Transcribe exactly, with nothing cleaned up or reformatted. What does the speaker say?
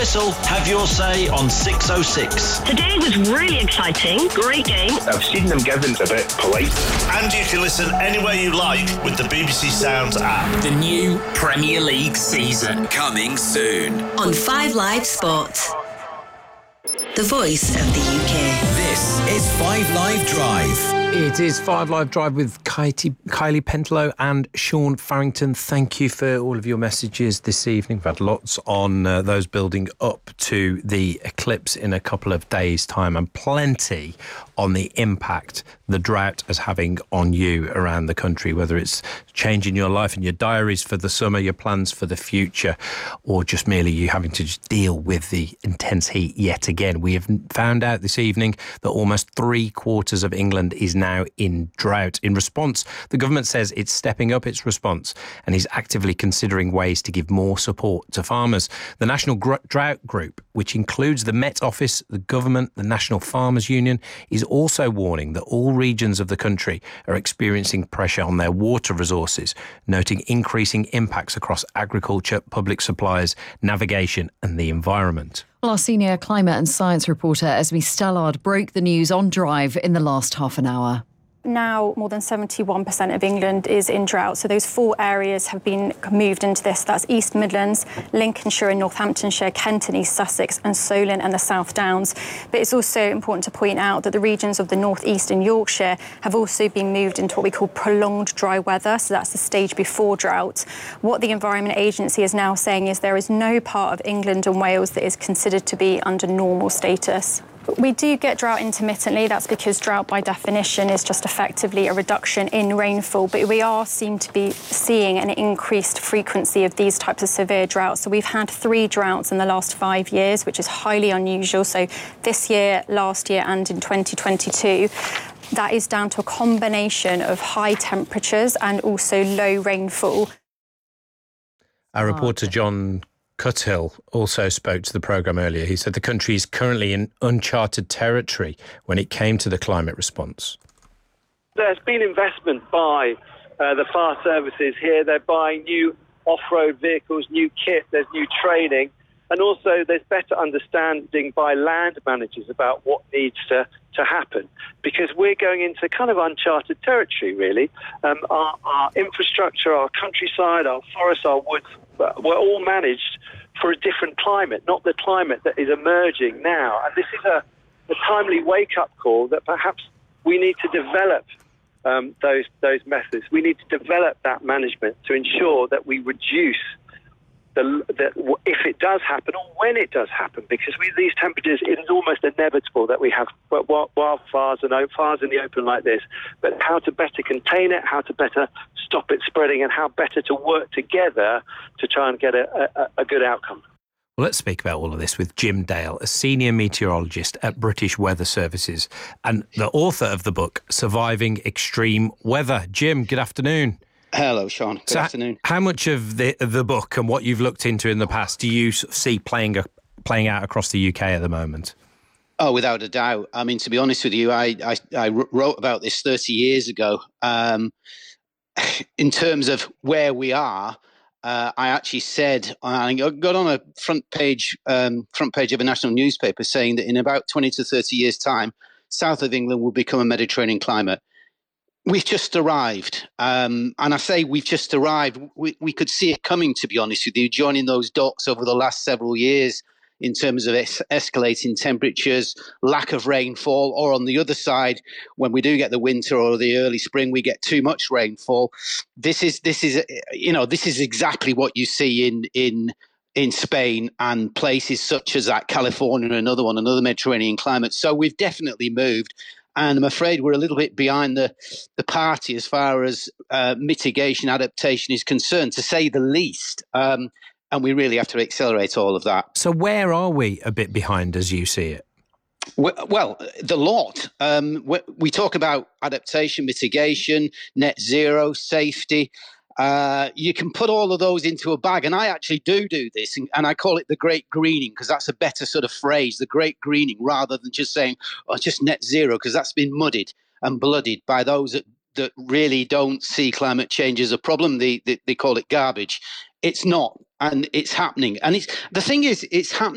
Whistle, have your say on six oh six. Today was really exciting. Great game. I've seen them given a bit polite. And you can listen anywhere you like with the B B C Sounds app. The new Premier League season coming soon. On five Live Sport. The voice of the U K. This is five Live Drive. It is five Live Drive with Kylie, Kylie Pentelow and Sean Farrington. Thank you for all of your messages this evening. We've had lots on uh, those building up to the eclipse in a couple of days' time, and plenty on the impact the drought is having on you around the country, whether it's changing your life and your diaries for the summer, your plans for the future, or just merely you having to just deal with the intense heat yet again. We have found out this evening that almost three quarters of England is now in drought. In response, the government says it's stepping up its response and is actively considering ways to give more support to farmers. The National Gr- Drought Group, which includes the Met Office, the government, the National Farmers Union, is also warning that all regions of the country are experiencing pressure on their water resources, noting increasing impacts across agriculture, public supplies, navigation and the environment. Well, our senior climate and science reporter Esme Stallard broke the news on Drive in the last half an hour. Now more than seventy-one percent of England is in drought. So those four areas have been moved into this. That's East Midlands, Lincolnshire and Northamptonshire, Kent and East Sussex, and Solent and the South Downs. But it's also important to point out that the regions of the North East and Yorkshire have also been moved into what we call prolonged dry weather. So that's the stage before drought. What the Environment Agency is now saying is there is no part of England and Wales that is considered to be under normal status. We do get drought intermittently. That's because drought by definition is just effectively a reduction in rainfall, but we are seem to be seeing an increased frequency of these types of severe droughts. So we've had three droughts in the last five years, which is highly unusual. So this year, last year and in twenty twenty-two. That is down to a combination of high temperatures and also low rainfall. Our reporter John Cuthill also spoke to the programme earlier. He said the country is currently in uncharted territory when it came to the climate response. There's been investment by uh, the fire services here. They're buying new off-road vehicles, new kit, there's new training, and also there's better understanding by land managers about what needs to, to happen, because we're going into kind of uncharted territory, really. Um, our, our infrastructure, our countryside, our forests, our woods, we're all managed for a different climate, not the climate that is emerging now. And this is a, a timely wake-up call that perhaps we need to develop um, those those methods. We need to develop that management to ensure that we reduce the, the if it does happen or when it does happen, because with these temperatures, it is almost inevitable that we have wildfires and fires in the open like this. But how to better contain it, how to better stop it spreading, and how better to work together to try and get a, a, a good outcome. Well, let's speak about all of this with Jim Dale, a senior meteorologist at British Weather Services and the author of the book Surviving Extreme Weather. Jim, good afternoon. Hello, Sean. Good so afternoon. How much of the the book and what you've looked into in the past do you see playing playing out across the U K at the moment? Oh, without a doubt. I mean, to be honest with you, I I, I wrote about this thirty years ago. Um, in terms of where we are, uh, I actually said, I got on a front page um, front page of a national newspaper saying that in about twenty to thirty years' time, south of England will become a Mediterranean climate. We've just arrived. Um, and I say we've just arrived. We, we could see it coming, to be honest with you, joining those dots over the last several years in terms of es- escalating temperatures, lack of rainfall, or on the other side, when we do get the winter or the early spring, we get too much rainfall. This is, this is, you know, this is exactly what you see in, in, in Spain and places such as that, California, another one, another Mediterranean climate. So we've definitely moved. And I'm afraid we're a little bit behind the, the party as far as uh, mitigation, adaptation is concerned, to say the least. Um, and we really have to accelerate all of that. So where are we a bit behind as you see it? Well, the lot. Um, we talk about adaptation, mitigation, net zero, safety. Uh, you can put all of those into a bag, and I actually do do this, and, and I call it the great greening, because that's a better sort of phrase, the great greening, rather than just saying, oh, just net zero, because that's been muddied and bloodied by those that, that really don't see climate change as a problem. They, they, they call it garbage. It's not, and it's happening. And it's the thing is, it's happening.